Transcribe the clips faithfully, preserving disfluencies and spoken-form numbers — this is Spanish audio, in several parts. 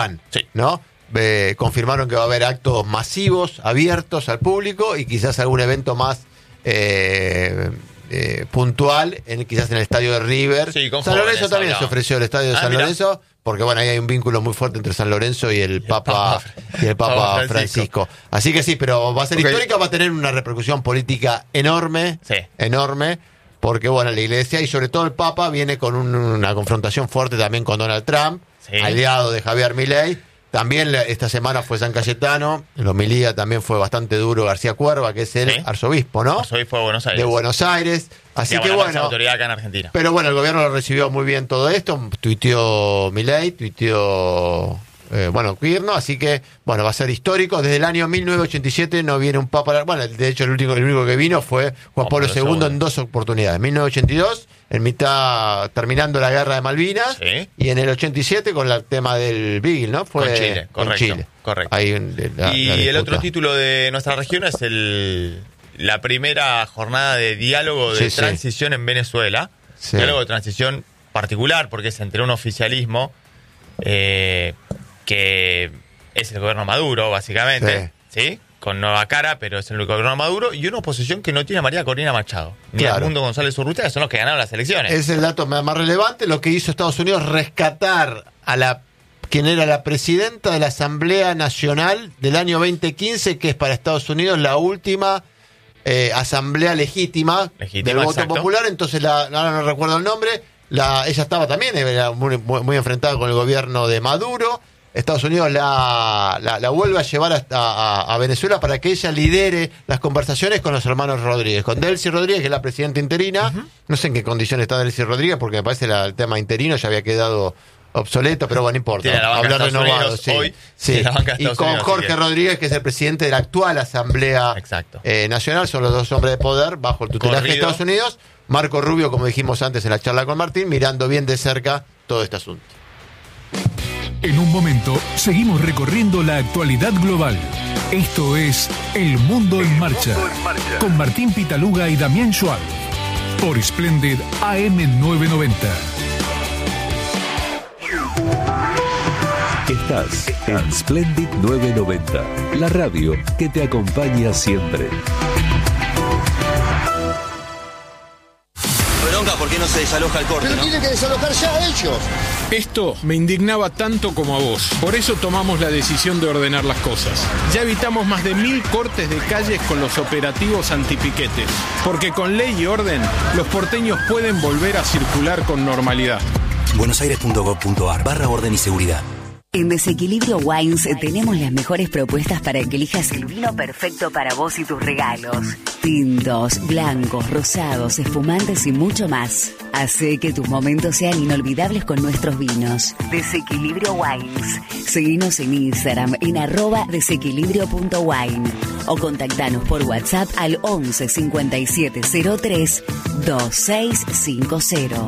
sí. ¿no? Eh, confirmaron que va a haber actos masivos, abiertos al público y quizás algún evento más eh, eh, puntual, en, quizás en el estadio de River. Sí, con San jóvenes, Lorenzo también hablaba. se ofreció el estadio de Ah, San mirá. Lorenzo, porque bueno, ahí hay un vínculo muy fuerte entre San Lorenzo y el, Y el Papa, Papa, y el Papa Papa Francisco. Francisco. Así que sí, pero va a ser Ok. histórica, va a tener una repercusión política enorme, Sí. enorme, porque bueno, la iglesia y sobre todo el Papa viene con un- una confrontación fuerte también con Donald Trump, Sí. aliado de Javier Milei. También la- esta semana fue San Cayetano, en la homilía también fue bastante duro García Cuerva, que es el Sí. arzobispo, ¿no? Arzobispo de Buenos Aires. De Buenos Aires. Así Digamos, que la máxima bueno, autoridad acá en Argentina. pero bueno, el gobierno lo recibió muy bien todo esto, tuiteó Milei, tuiteó, eh, bueno, Quirno, así que, bueno, va a ser histórico. Desde el año mil novecientos ochenta y siete no viene un papa, bueno, de hecho el último, el único que vino fue Juan Juan Pablo Pablo segundo segundo. en dos oportunidades. En mil novecientos ochenta y dos, en mitad, terminando la guerra de Malvinas, Sí. y en el ochenta y siete con el tema del Beagle, ¿no? Fue Con Chile, con correcto, Chile. correcto. Ahí en- de la- y la el disputa. otro título de nuestra región es el la primera jornada de diálogo de Sí, sí. transición en Venezuela. Sí. Diálogo de transición particular porque es entre un oficialismo eh, que es el gobierno Maduro, básicamente, ¿sí? Con nueva cara, pero es el gobierno Maduro, y una oposición que no tiene a María Corina Machado, ni a Claro. Edmundo González Urrutia, que son los que ganaron las elecciones. Es el dato más más relevante, lo que hizo Estados Unidos, rescatar a la quien era la presidenta de la Asamblea Nacional del año veinte quince, que es para Estados Unidos la última eh, asamblea legítima, Legítima, del voto exacto. popular. Entonces, la, ahora no recuerdo el nombre, la, ella estaba también era muy, muy, muy enfrentada con el gobierno de Maduro. Estados Unidos la, la, la vuelve a llevar hasta a, a Venezuela para que ella lidere las conversaciones con los hermanos Rodríguez, con Delcy Rodríguez, que es la presidenta interina. Uh-huh. No sé en qué condiciones está Delcy Rodríguez, porque me parece la, el tema interino ya había quedado obsoleto, pero bueno, no importa. Tiene la banca Hablar de Estados renovado, Unidos sí. hoy, sí. tiene la banca de Y Estados con Unidos, Jorge así que- Rodríguez, que es el presidente de la actual Asamblea Exacto. eh, Nacional, son los dos hombres de poder bajo el tutelaje de Corrido. Estados Unidos. Marco Rubio, como dijimos antes en la charla con Martín, mirando bien de cerca todo este asunto. En un momento, seguimos recorriendo la actualidad global. Esto es El Mundo en Marcha, con Martín Pitaluga y Damián Schwab, por Splendid A M novecientos noventa. Estás en Splendid novecientos noventa, la radio que te acompaña siempre. Bronca, ¿por qué no se desaloja el corte, Pero no? tienen que desalojar ya ellos. Esto me indignaba tanto como a vos. Por eso tomamos la decisión de ordenar las cosas. Ya evitamos más de mil cortes de calles con los operativos antipiquetes. Porque con ley y orden, los porteños pueden volver a circular con normalidad. buenosaires punto gov punto ar barra orden y seguridad. En Desequilibrio Wines tenemos las mejores propuestas para que elijas el vino perfecto para vos y tus regalos. Tintos, blancos, rosados, espumantes y mucho más. Hace que tus momentos sean inolvidables con nuestros vinos. Desequilibrio Wines. Seguinos en Instagram en arroba desequilibrio punto wine o contactanos por WhatsApp al once cincuenta y siete cero tres veintiséis cincuenta.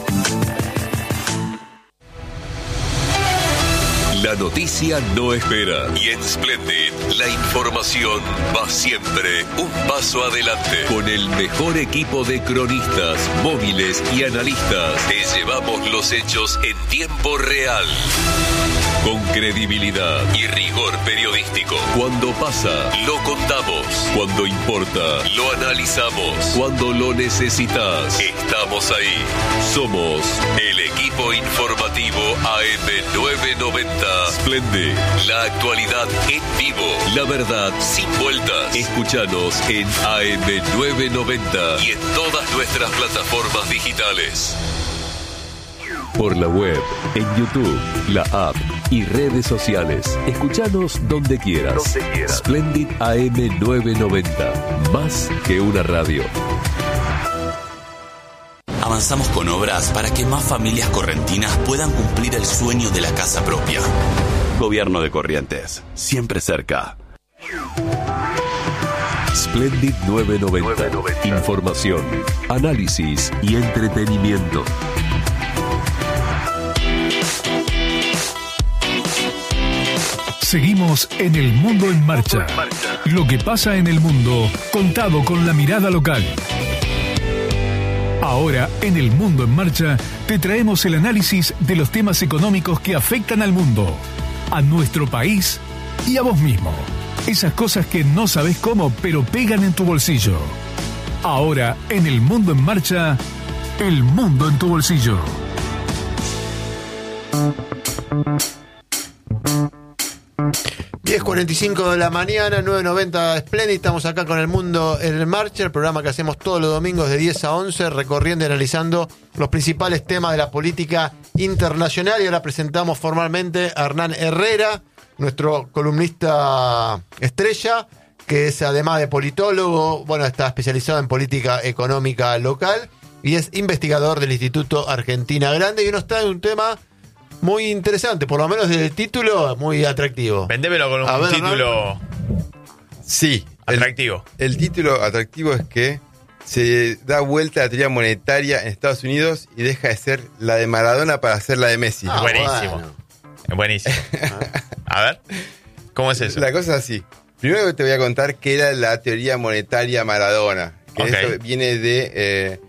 La noticia no espera y en Splendid la información va siempre un paso adelante. Con el mejor equipo de cronistas, móviles y analistas, te llevamos los hechos en tiempo real. Con credibilidad y rigor periodístico. Cuando pasa, lo contamos. Cuando importa, lo analizamos. Cuando lo necesitas, estamos ahí. Somos el equipo informativo A M novecientos noventa. Splendid, la actualidad en vivo. La verdad sin vueltas. Escúchanos en A M novecientos noventa y en todas nuestras plataformas digitales. Por la web, en YouTube, la app y redes sociales. Escúchanos donde quieras. Donde quieras. Splendid A M novecientos noventa. Más que una radio. Avanzamos con obras para que más familias correntinas puedan cumplir el sueño de la casa propia. Gobierno de Corrientes, siempre cerca. Splendid novecientos noventa. Información, análisis y entretenimiento. Seguimos en El Mundo en Marcha. Lo que pasa en el mundo, contado con la mirada local. Ahora, en El Mundo en Marcha, te traemos el análisis de los temas económicos que afectan al mundo. a nuestro país y a vos mismo. Esas cosas que no sabés cómo, pero pegan en tu bolsillo. Ahora, en El Mundo en Marcha, el mundo en tu bolsillo. diez cuarenta y cinco de la mañana, nueve noventa Splendid. Estamos acá con El Mundo en Marcha, el programa que hacemos todos los domingos de diez a once, recorriendo y analizando los principales temas de la política internacional. Y ahora presentamos formalmente a Hernán Herrera, nuestro columnista estrella, que es, además de politólogo, bueno, está especializado en política económica local y es investigador del Instituto Argentina Grande, y nos trae un tema muy interesante, por lo menos del título, muy atractivo. Vendémelo con un A ver, título ¿no? Sí, atractivo. El, el título atractivo es que se da vuelta a la teoría monetaria en Estados Unidos y deja de ser la de Maradona para ser la de Messi. Ah, buenísimo. Bueno. Buenísimo. A ver, ¿cómo es eso? La cosa es así. Primero te voy a contar qué era la teoría monetaria Maradona. Que okay. Eso viene de eh,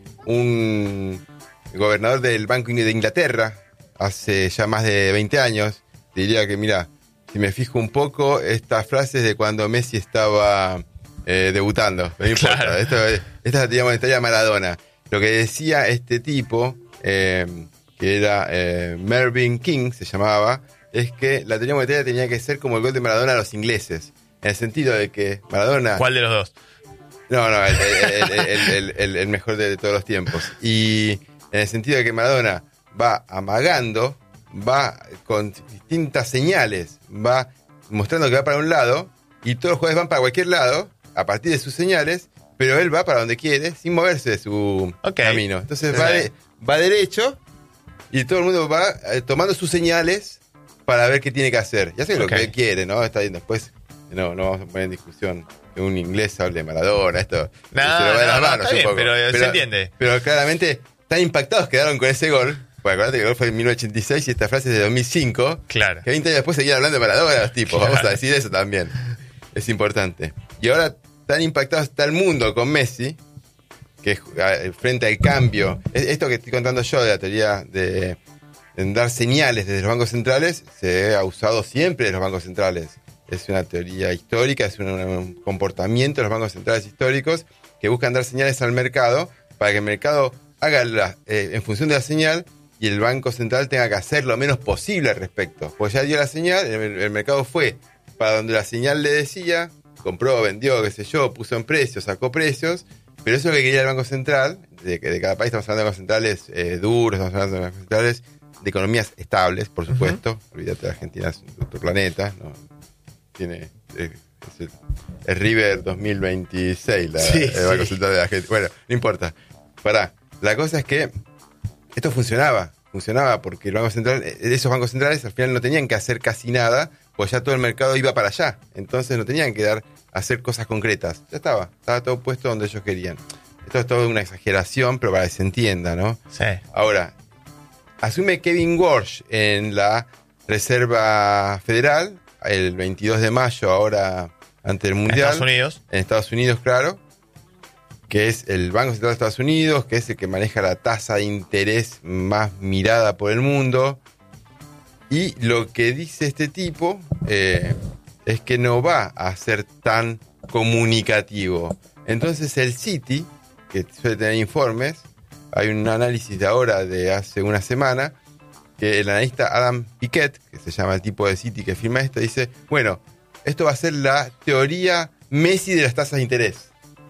un gobernador del Banco de Inglaterra, hace ya más de veinte años. Diría que, mira, si me fijo un poco, estas frases de cuando Messi estaba eh, debutando. No importa. Claro. Esto, esta es la teoría monetaria Maradona. Lo que decía este tipo, eh, que era eh, Mervyn King, se llamaba, es que la teoría monetaria tenía que ser como el gol de Maradona a los ingleses. En el sentido de que Maradona... ¿Cuál de los dos? No, no, el, el, el, el, el, el mejor de todos los tiempos. Y en el sentido de que Maradona va amagando, va con distintas señales, va mostrando que va para un lado, y todos los jugadores van para cualquier lado, a partir de sus señales, pero él va para donde quiere, sin moverse de su okay. camino. Entonces va, de, va derecho, y todo el mundo va eh, tomando sus señales para ver qué tiene que hacer. Ya sé okay. lo que él quiere, ¿no? Está bien, después no, no vamos a poner en discusión que un inglés hable de Maradona, esto no, se lo va de las no, manos no, un poco. Bien, pero, pero se entiende. Pero claramente tan impactados quedaron con ese gol. Pues acuérdate que el gol fue en mil novecientos ochenta y seis y esta frase es de dos mil cinco. Claro. Que veinte años después seguían hablando de Maradona los tipos. Claro. Vamos a decir eso también. Es importante. Y ahora tan impactado está el mundo con Messi, que frente al cambio, esto que estoy contando yo de la teoría de, de dar señales desde los bancos centrales, se ha usado siempre de los bancos centrales. Es una teoría histórica, es un, un comportamiento de los bancos centrales históricos que buscan dar señales al mercado para que el mercado haga la, eh, en función de la señal, y el Banco Central tenga que hacer lo menos posible al respecto. Pues ya dio la señal, el, el mercado fue para donde la señal le decía, compró, vendió, qué sé yo, puso en precios, sacó precios, pero eso es lo que quería el Banco Central, de, de cada país. Estamos hablando de bancos centrales eh, duros, estamos hablando de bancos centrales de economías estables, por supuesto. Uh-huh. Olvídate, de Argentina es otro planeta, ¿no? Tiene... Eh, es el, el River dos mil veintiséis, la, sí, el Banco sí. Central de Argentina. Bueno, no importa. Pará. La cosa es que esto funcionaba, funcionaba porque el Banco Central, esos bancos centrales al final no tenían que hacer casi nada, pues ya todo el mercado iba para allá. Entonces no tenían que dar hacer cosas concretas. Ya estaba, estaba todo puesto donde ellos querían. Esto es todo una exageración, pero para que se entienda, ¿no? Sí. Ahora, asume Kevin Warsh en la Reserva Federal el veintidós de mayo, ahora ante el Mundial. En Estados Unidos. En Estados Unidos, claro. Que es el Banco Central de Estados Unidos, que es el que maneja la tasa de interés más mirada por el mundo. Y lo que dice este tipo eh, es que no va a ser tan comunicativo. Entonces el Citi, que suele tener informes, hay un análisis de ahora de hace una semana, que el analista Adam Piquet, que se llama el tipo de Citi que firma esto, dice, bueno, esto va a ser la teoría Messi de las tasas de interés.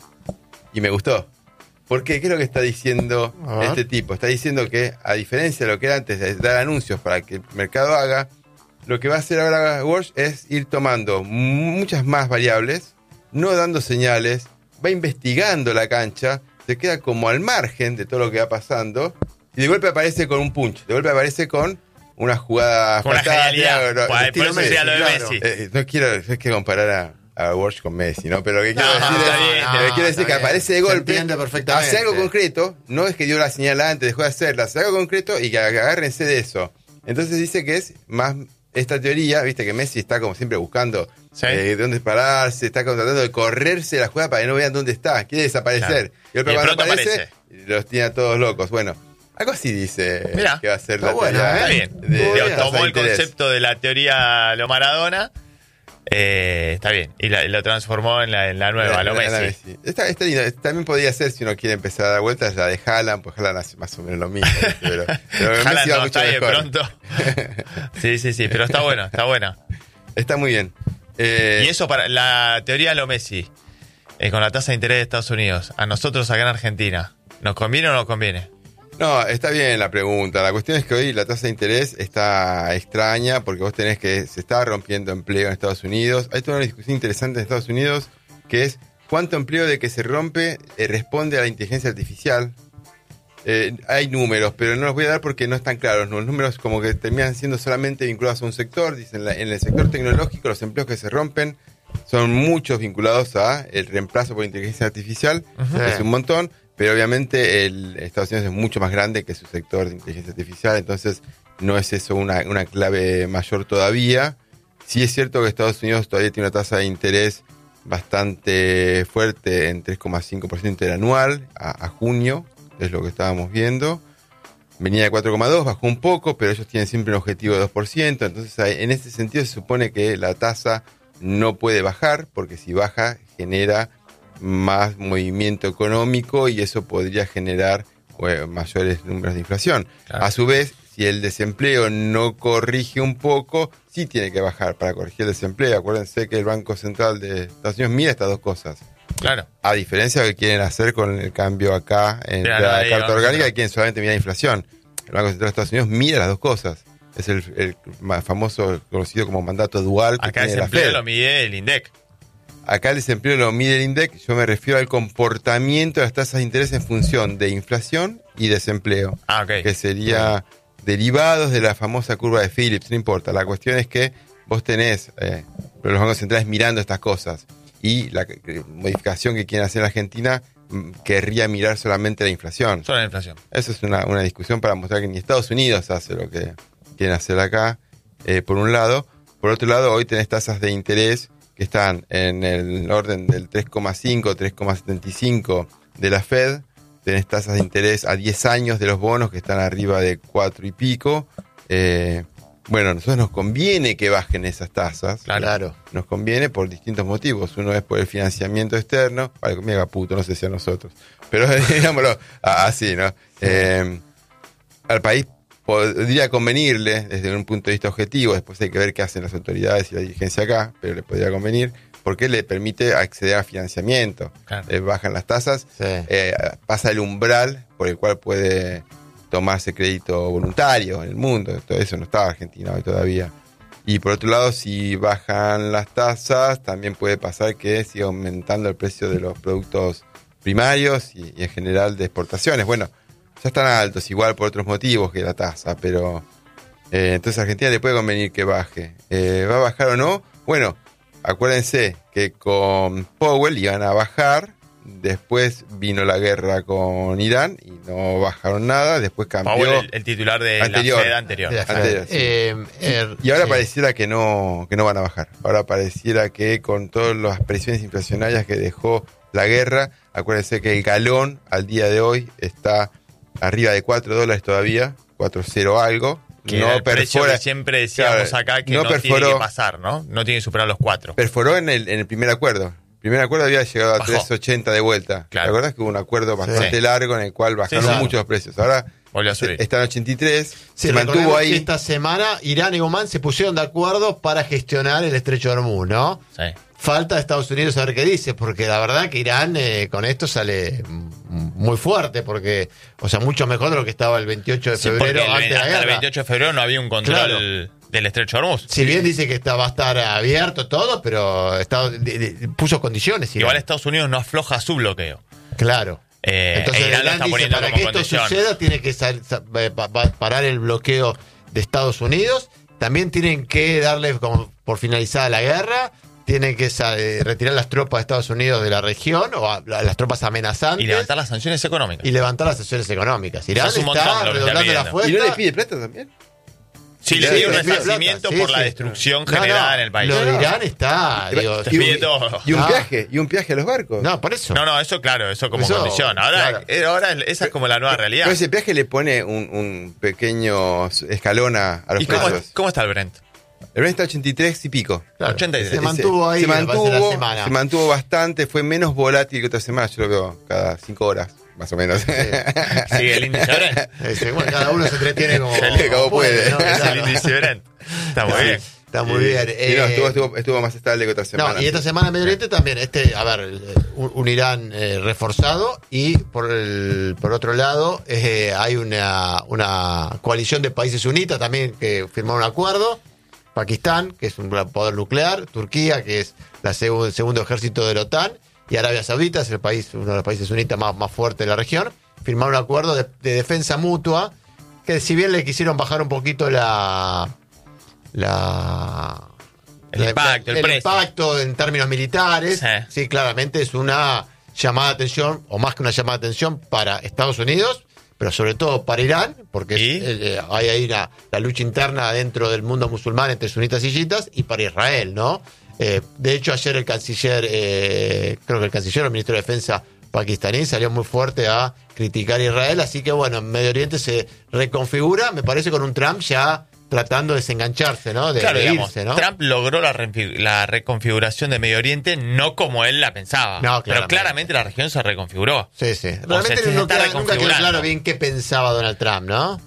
Y me gustó. ¿Por qué? ¿Qué es lo que está diciendo uh-huh. este tipo? Está diciendo que, a diferencia de lo que era antes de dar anuncios para que el mercado haga, lo que va a hacer ahora Walsh es ir tomando muchas más variables, no dando señales, va investigando la cancha, se queda como al margen de todo lo que va pasando, y de golpe aparece con un punch, de golpe aparece con una jugada con fantástica. Una genialidad. No, por eso sería lo de claro. Messi. Eh, no quiero no es que comparar a a Walsh con Messi, ¿no? Pero lo que quiero no, decir no, es, bien, no, que, quiero decir que aparece de golpe, hace algo concreto, no es que dio la señal antes, dejó de hacerla, hace algo concreto y que agárrense de eso. Entonces dice que es más esta teoría, viste que Messi está como siempre buscando ¿sí? eh, dónde pararse, está como tratando de correrse la jugada para que no vean dónde está, quiere desaparecer. Claro. Y el y cuando aparece, aparece los tiene a todos locos. Bueno, Algo así dice Mirá, que va a ser está la bueno, teoría. Está ¿eh? bien. de- Digamos, de tasa tomó de el interés. concepto de la teoría lo Maradona. Eh, está bien. Y la- lo transformó en la, en la nueva, lo La- la- la Messi. Messi. Está, está lindo. También podría ser, si uno quiere empezar a dar vueltas, la de Haaland, pues Haaland hace más o menos lo mismo. ¿viste? Pero, pero Haaland Messi va no mucho está ahí de mejor. pronto. Sí, sí, sí, pero está bueno, está buena. Está muy bien. Eh, Y eso para la teoría de lo Messi, eh, con la tasa de interés de Estados Unidos, a nosotros acá en Argentina, ¿nos conviene o no nos conviene? No, está bien la pregunta. La cuestión es que hoy la tasa de interés está extraña porque vos tenés que se está rompiendo empleo en Estados Unidos. Hay toda una discusión interesante en Estados Unidos que es cuánto empleo de que se rompe eh, responde a la inteligencia artificial. Eh, hay números, pero no los voy a dar porque no están claros. ¿no? Los números como que terminan siendo solamente vinculados a un sector. Dicen, la- en el sector tecnológico los empleos que se rompen son muchos vinculados a el reemplazo por inteligencia artificial. Ujú. Es un montón. Pero obviamente el Estados Unidos es mucho más grande que su sector de inteligencia artificial, entonces no es eso una, una clave mayor todavía. Sí es cierto que Estados Unidos todavía tiene una tasa de interés bastante fuerte en tres coma cinco por ciento interanual a, a junio, es lo que estábamos viendo. Venía de cuatro coma dos, bajó un poco, pero ellos tienen siempre un objetivo de dos por ciento, entonces en ese sentido se supone que la tasa no puede bajar, porque si baja genera más movimiento económico y eso podría generar bueno, mayores números de inflación. Claro. A su vez, si el desempleo no corrige un poco, sí tiene que bajar para corregir el desempleo. Acuérdense que el Banco Central de Estados Unidos mira estas dos cosas. Claro. A diferencia de lo que quieren hacer con el cambio acá en Mira, la ahí, Carta vamos, Orgánica, no. que quieren solamente mirar inflación. El Banco Central de Estados Unidos mira las dos cosas. Es el, el ma- famoso, conocido como mandato dual que Acá el tiene la desempleo Fed. lo mide el INDEC. Acá el desempleo lo mide el INDEC, yo me refiero al comportamiento de las tasas de interés en función de inflación y desempleo, Ah, ok. que sería derivados de la famosa curva de Phillips, no importa, la cuestión es que vos tenés eh, los bancos centrales mirando estas cosas y la eh, modificación que quieren hacer en Argentina mm, querría mirar solamente la inflación. Solo la inflación. Eso es una, una discusión para mostrar que ni Estados Unidos hace lo que quieren hacer acá, eh, por un lado. Por otro lado, hoy tenés tasas de interés que están en el orden del tres coma cinco, tres coma setenta y cinco de la Fed. Tenés tasas de interés a diez años de los bonos que están arriba de cuatro y pico. Eh, bueno, a nosotros nos conviene que bajen esas tasas. Claro. Claro. Nos conviene por distintos motivos. Uno es por el financiamiento externo. Vale, mega puto, no sé si a nosotros. Pero digámoslo así, ¿no? Eh, al país podría convenirle desde un punto de vista objetivo, después hay que ver qué hacen las autoridades y la dirigencia acá, pero le podría convenir porque le permite acceder a financiamiento. Claro. Eh, bajan las tasas, Sí. eh, pasa el umbral por el cual puede tomarse crédito voluntario en el mundo. Todo eso no está en Argentina hoy todavía. Y por otro lado, si bajan las tasas, también puede pasar que siga aumentando el precio de los productos primarios y, y en general de exportaciones. Bueno, ya están altos, igual por otros motivos que la tasa, pero eh, entonces a Argentina le puede convenir que baje. Eh, ¿Va a bajar o no? Bueno, acuérdense que con Powell iban a bajar, después vino la guerra con Irán y no bajaron nada, después cambió. Powell, el, el titular de Anterior. la Fed anterior. De la Fed. Anterior, sí. Eh, er- Y ahora sí. pareciera que no, que no van a bajar. Ahora pareciera que con todas las presiones inflacionarias que dejó la guerra, acuérdense que el galón al día de hoy está arriba de cuatro dólares todavía, cuatro cero algo. Que era no el precio perfora, que siempre decíamos claro, acá que no no, tiene perforó. que pasar, ¿no? No tiene que superar los cuatro. Perforó en el, en el primer acuerdo. El primer acuerdo había llegado a Bajó. tres ochenta de vuelta. Claro. ¿Te acuerdas que hubo un acuerdo bastante Sí. largo en el cual bajaron Sí, sí. muchos los precios? Ahora Volvió a subir. está en ochenta y tres, Sí, se mantuvo recordemos ahí. que esta semana Irán y Oman se pusieron de acuerdo para gestionar el estrecho de Hormuz, ¿no? Sí. Falta de Estados Unidos a ver qué dice, porque la verdad que Irán eh, con esto sale mm, muy fuerte, porque, o sea, mucho mejor de lo que estaba el veintiocho de Sí, porque febrero el- antes de la hasta el guerra. veintiocho de febrero no había un control Claro. del estrecho de Hormuz. Si bien dice que está, va a estar abierto todo, pero está, de- de- puso condiciones. Irán. Igual Estados Unidos no afloja su bloqueo. Claro. Eh, Entonces e Irán lo Irán está dice, poniendo para como que esto condición. suceda tiene que sal- sa- eh, pa- pa- parar el bloqueo de Estados Unidos, también tienen que darle como por finalizada la guerra, tienen que sa- eh, retirar las tropas de Estados Unidos de la región, o a- la- las tropas amenazantes, Y levantar las sanciones económicas. y levantar las sanciones económicas. Irán Eso es un está montón de lo que está redondando la pidiendo. ¿Y no le fuerza. pide plata también? Sí, le dio un resarcimiento por la destrucción no, generada no, en el país. Lo de Irán está. Digo, Te pide todo. Y un Ah. viaje, y un viaje a los barcos. No, por eso. No, no, eso claro, eso como Eso, condición. Ahora, claro. eh, ahora esa es como la nueva realidad. Pero ese viaje le pone un, un pequeño escalón a, a los ¿Y cómo, precios. cómo está el Brent? El Brent está ochenta y tres y pico. Claro, ochenta y tres. Se mantuvo ahí se me parece, mantuvo, la semana. se mantuvo bastante, fue menos volátil que otra semana. Yo lo veo cada cinco horas, más o menos. Sigue el índice Brent. Ese, bueno, cada uno se entretiene como, Como puede. ¿no? Es Claro. el índice Brent. Está muy bien. Está muy bien. Sí, no, Eh, estuvo, estuvo, estuvo más estable que otra semana. No, y esta semana en Medio Oriente también, este, a ver, un, un Irán eh, reforzado y por el por otro lado eh, hay una, una coalición de países sunitas también que firmaron un acuerdo. Pakistán, que es un poder nuclear, Turquía, que es la segu- el segundo ejército de la OTAN, y Arabia Saudita, es el país, uno de los países sunitas más, más fuertes de la región, firmaron un acuerdo de, de defensa mutua, que si bien le quisieron bajar un poquito la... la El la- impacto, el precio. impacto en términos militares, Sí. sí, claramente es una llamada de atención, o más que una llamada de atención para Estados Unidos, pero sobre todo para Irán, porque es- ¿Y? eh, hay ahí la, la lucha interna dentro del mundo musulmán entre sunitas y chiitas, y para Israel, ¿no? Eh, de hecho, ayer el canciller, eh, creo que el canciller o el ministro de Defensa pakistaní salió muy fuerte a criticar a Israel, así que bueno, en Medio Oriente se reconfigura, me parece, con un Trump ya tratando de desengancharse, ¿no? De, Claro, de digamos, irse, ¿no? Trump logró la, refi- la reconfiguración de Medio Oriente no como él la pensaba. No, pero claramente. claramente la región se reconfiguró. Sí, sí. O Realmente sea, se no está queda- nunca quedó reconfigurando. claro bien qué pensaba Donald Trump, ¿no?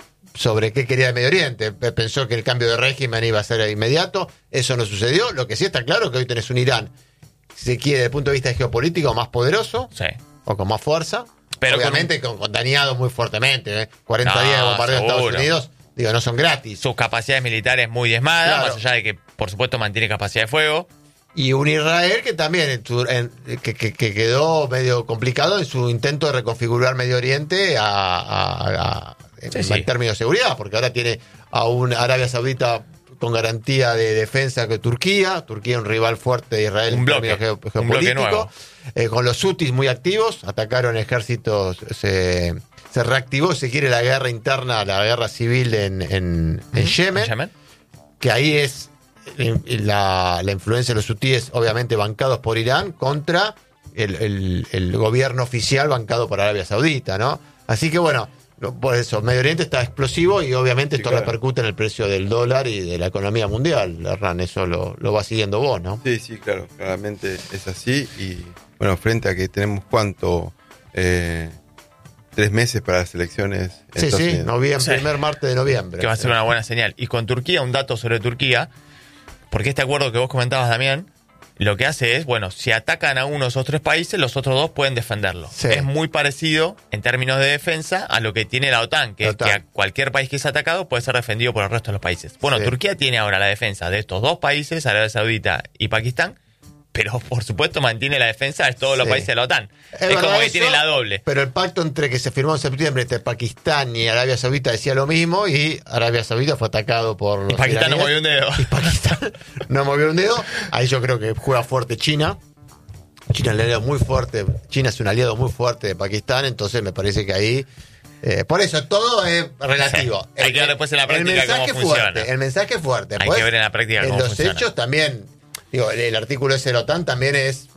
Sobre qué quería de Medio Oriente. Pe- Pensó que el cambio de régimen iba a ser inmediato. Eso no sucedió. Lo que sí está claro es que hoy tenés un Irán, si se quiere, desde el punto de vista geopolítico, más poderoso Sí. o con más fuerza. Pero obviamente con, con dañado muy fuertemente. ¿eh? cuarenta No, días de bombardeo de Estados seguro. Unidos, digo, no son gratis. Sus capacidades militares muy diezmadas, Claro. más allá de que, por supuesto, mantiene capacidad de fuego. Y un Israel que también en su- en- que, que- que quedó medio complicado en su intento de reconfigurar Medio Oriente a, a- a- en, Sí, sí. en términos de seguridad, porque ahora tiene a un Arabia Saudita con garantía de defensa que Turquía, Turquía un rival fuerte de Israel Un en bloque, términos geo- un bloque geopolíticos, nuevo. eh, con los hutis muy activos, atacaron ejércitos, se, se reactivó, si quiere, la guerra interna, la guerra civil en, en, en Yemen, Yemen. que ahí es eh, la, la influencia de los hutíes, obviamente bancados por Irán, contra el, el- el gobierno oficial bancado por Arabia Saudita, ¿no? Así que bueno, no, por eso, Medio Oriente está explosivo y obviamente Sí, esto claro. repercute en el precio del dólar y de la economía mundial, Hernán, eso lo, lo va siguiendo vos, ¿no? Sí, sí, claro, claramente es así. Y bueno, frente a que tenemos cuánto, eh, tres meses para las elecciones. en Sí, Estados sí, Unidos. noviembre, Sí. primer martes de noviembre. Que va a ser una buena señal. Y con Turquía, un dato sobre Turquía, porque este acuerdo que vos comentabas, Damián, lo que hace es, bueno, si atacan a uno de esos tres países, los otros dos pueden defenderlo. Sí. Es muy parecido en términos de defensa a lo que tiene la OTAN, que La es OTAN. que a cualquier país que es atacado puede ser defendido por el resto de los países. Bueno, Sí. Turquía tiene ahora la defensa de estos dos países, Arabia Saudita y Pakistán, pero por supuesto mantiene la defensa de todos los Sí. países de la OTAN. Es, verdad como que eso, tiene la doble. Pero el pacto entre que se firmó en septiembre entre Pakistán y Arabia Saudita decía lo mismo y Arabia Saudita fue atacado por los Y Pakistán no iraníes. movió un dedo. Y Pakistán no movió un dedo. Ahí yo creo que juega fuerte China. China es un aliado muy fuerte. China es un aliado muy fuerte de Pakistán, entonces me parece que ahí... eh, por eso, todo es relativo. Sí. Hay que ver después en la práctica el mensaje cómo funciona. fuerte, el mensaje es fuerte. Hay Después, que ver en la práctica en cómo los funciona. hechos también, digo, el, el artículo ese de la OTAN también es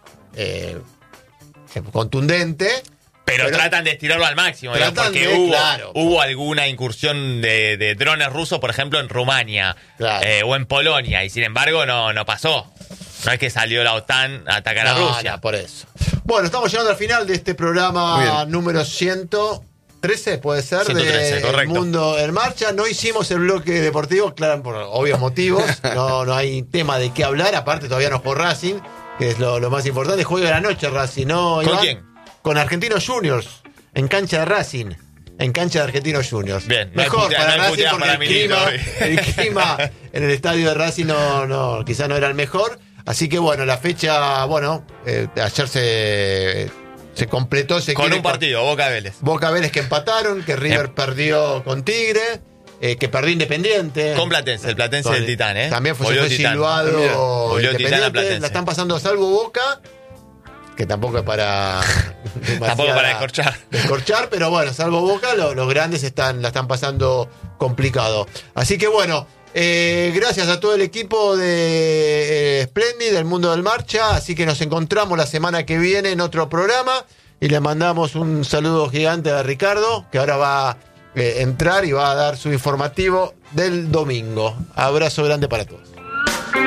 eh, contundente. Pero, Pero- tratan de estirarlo al máximo, digamos, Tratan porque de, hubo, claro. hubo alguna incursión de, de drones rusos, por ejemplo, en Rumania Claro. eh, o en Polonia, y sin embargo no, no pasó. No es que salió la OTAN a atacar a No, Rusia. no, por eso. Bueno, estamos llegando al final de este Muy programa bien. número ciento trece, puede ser, ciento trece, de correcto. El Mundo en Marcha. No hicimos el bloque deportivo, claro, por obvios motivos. No, no hay tema de qué hablar. Aparte, todavía no jugó Racing, que es lo, lo más importante. Juega la noche Racing, ¿no, ¿Con Iván? quién? Con Argentinos Juniors, en cancha de Racing. En cancha de Argentinos Juniors. Bien, no hay Mejor putea- para no hay Racing puteada porque para el Milito clima, hoy. el clima en el estadio de Racing no, no, quizás no era el mejor. Así que bueno, la fecha, bueno, eh, ayer se, se completó. Se Con quiere un partido, Boca Vélez. Boca Vélez que empataron, que River Em- perdió con Tigre, eh, que perdió Independiente. Con Platense, el Platense Con- del Titán, ¿eh? También fue, se Volvió fue Titán. silbado Ah, mira. Volvió Titán a Independiente. Platense. La están pasando a salvo Boca, que tampoco es para Tampoco para descorchar. Descorchar, pero bueno, salvo Boca, lo, los grandes están, la están pasando complicado. Así que bueno, eh, gracias a todo el equipo de eh, Splendid, del Mundo del Marcha. Así que nos encontramos la semana que viene en otro programa. Y le mandamos un saludo gigante a Ricardo, que ahora va a eh, entrar y va a dar su informativo del domingo. Abrazo grande para todos.